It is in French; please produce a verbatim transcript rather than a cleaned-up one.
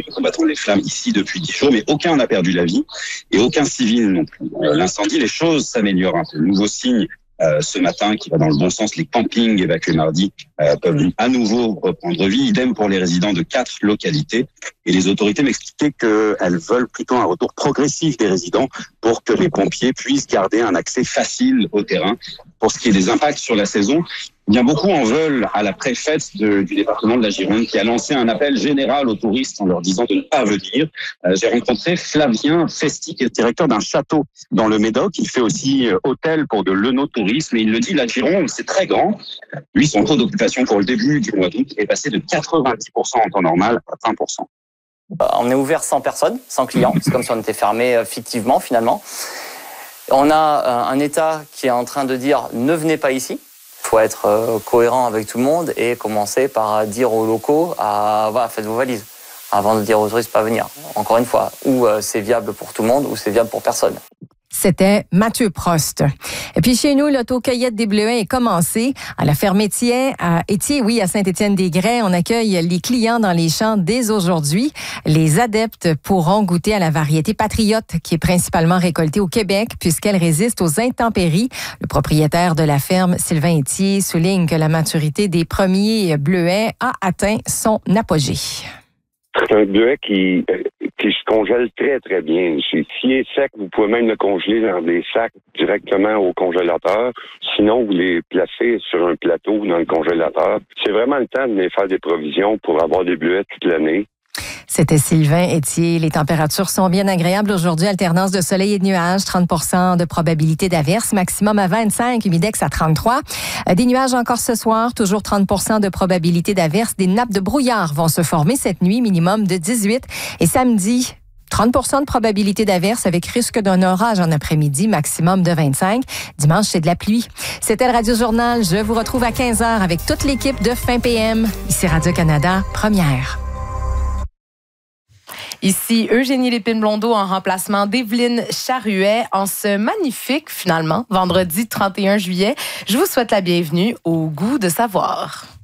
nous combattons les flammes ici depuis dix jours, mais aucun n'a perdu la vie et aucun civil non plus. Euh, l'incendie, les choses s'améliorent un peu. Nouveau signe euh, ce matin qui va dans le bon sens. Les campings évacués mardi euh, peuvent à nouveau reprendre vie. Idem pour les résidents de quatre localités. Et les autorités m'expliquaient qu'elles veulent plutôt un retour progressif des résidents pour que les pompiers puissent garder un accès facile au terrain. Pour ce qui est des impacts sur la saison, eh bien beaucoup en veulent à la préfète de, du département de la Gironde qui a lancé un appel général aux touristes en leur disant de ne pas venir. Euh, j'ai rencontré Flavien Festi, qui est directeur d'un château dans le Médoc. Il fait aussi euh, hôtel pour de l'œnotourisme et il le dit, la Gironde, c'est très grand. Lui, son taux d'occupation pour le début du mois d'août est passé de quatre-vingt-dix pour cent en temps normal à vingt pour cent. On est ouvert sans personne, sans clients. C'est comme si on était fermé fictivement finalement. On a un État qui est en train de dire « ne venez pas ici ». Il faut être cohérent avec tout le monde et commencer par dire aux locaux à, voilà, faites vos valises avant de dire aux touristes pas venir. Encore une fois, ou c'est viable pour tout le monde ou c'est viable pour personne. C'était Mathieu Prost. Et puis chez nous, l'auto-cueillette des bleuets est commencée à la ferme Étier, à Étier, oui, à Saint-Étienne-des-Grès. On accueille les clients dans les champs dès aujourd'hui. Les adeptes pourront goûter à la variété Patriote, qui est principalement récoltée au Québec, puisqu'elle résiste aux intempéries. Le propriétaire de la ferme, Sylvain Étier, souligne que la maturité des premiers bleuets a atteint son apogée. C'est un bleuet qui, qui se congèle très, très bien. S'il est sec, vous pouvez même le congeler dans des sacs directement au congélateur. Sinon, vous les placez sur un plateau dans le congélateur. C'est vraiment le temps de les faire des provisions pour avoir des bleuets toute l'année. C'était Sylvain Étier. Les températures sont bien agréables aujourd'hui. Alternance de soleil et de nuages. trente pour cent de probabilité d'averse. Maximum à vingt-cinq. Humidex à trente-trois. Des nuages encore ce soir. Toujours trente pour cent de probabilité d'averse. Des nappes de brouillard vont se former cette nuit. Minimum de dix-huit. Et samedi, trente pour cent de probabilité d'averse avec risque d'un orage en après-midi, maximum de vingt-cinq. Dimanche, c'est de la pluie. C'était le Radio Journal. Je vous retrouve à quinze heures avec toute l'équipe de Fin P M. Ici Radio-Canada, première. Ici, Eugénie Lépine-Blondeau en remplacement d'Evelyne Charruet en ce magnifique, finalement, vendredi trente et un juillet. Je vous souhaite la bienvenue au Goût de savoir.